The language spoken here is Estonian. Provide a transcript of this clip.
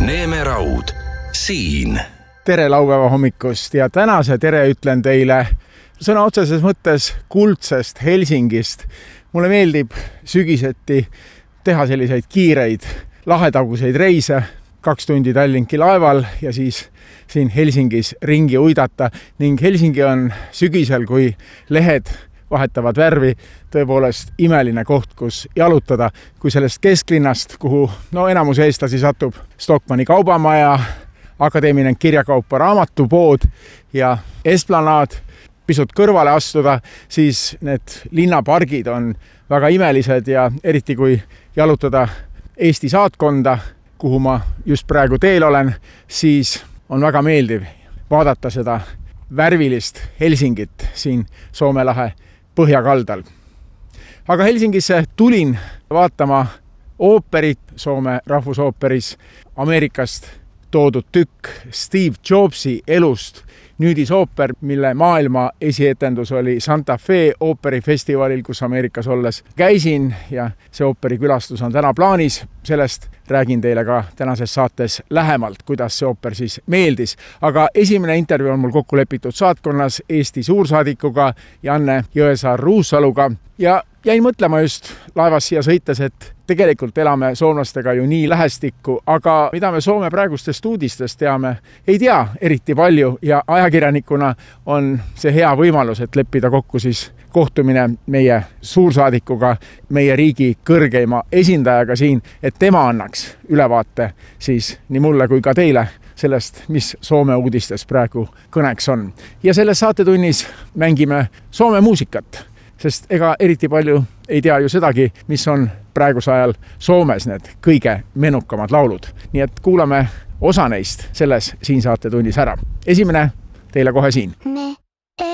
Neeme Raud siin. Tere laupäeva hommikust ja tänase tere ütlen teile sõna otseses mõttes kuldsest Helsingist. Mulle meeldib sügiseti teha selliseid kiireid lahetaguseid reise, 2 tundi Tallinki laeval ja siis siin Helsingis ringi uidata. Ning Helsingi on sügisel, kui lehed vahetavad värvi, tõepoolest imeline koht, kus jalutada, kui sellest kesklinnast, kuhu enamus eestlasi satub, Stockmanni kaubamaja, Akadeemiline kirjakaupa raamatupood ja Esplanaad, pisut kõrvale astuda, siis need linnapargid on väga imelised ja eriti kui jalutada Eesti saatkonda, kuhu ma just praegu teel olen, siis on väga meeldiv vaadata seda värvilist Helsingit siin Soome lahe põhjakaldal. Aga Helsingisse tulin vaatama ooperit Soome rahvusooperis, Ameerikast toodud tükk Steve Jobsi elust, nüüdisooper, mille maailma esietendus oli Santa Fe ooperifestivalil, kus Ameerikas olles käisin ja see ooperikülastus on täna plaanis. Sellest räägin teile ka tänases saates lähemalt, kuidas see ooper siis meeldis. Aga esimene intervjuu on mul kokku lepitud saatkonnas Eesti suursaadikuga Janne Jõesaar-Ruussaluga ja jäin mõtlema just laevas siia sõites, et tegelikult elame soomlastega ju nii lähestikku, aga mida me Soome praegustest uudistest teame, ei tea eriti palju ja ajakirjanikuna on see hea võimalus, et leppida kokku siis kohtumine meie suursaadikuga, meie riigi kõrgeima esindajaga siin, et tema annaks ülevaate siis nii mulle kui ka teile sellest, mis Soome uudistes praegu kõneks on. Ja selles saatetunnis mängime Soome muusikat, sest ega eriti palju ei tea ju sedagi, mis on praeguse ajal Soomes need kõige menukamad laulud. Nii et kuulame osa neist selles siin saatetunnis ära. Esimene teile kohe siin.